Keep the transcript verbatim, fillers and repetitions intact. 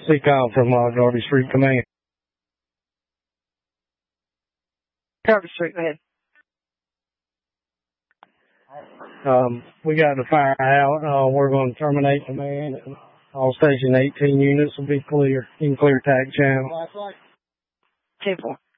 C Kyle from uh, Darby Street Command. Darby Street, go ahead. Um, we got the fire out. Uh, we're going to terminate command. And all station eighteen units will be clear. You can clear tag channel. ten four.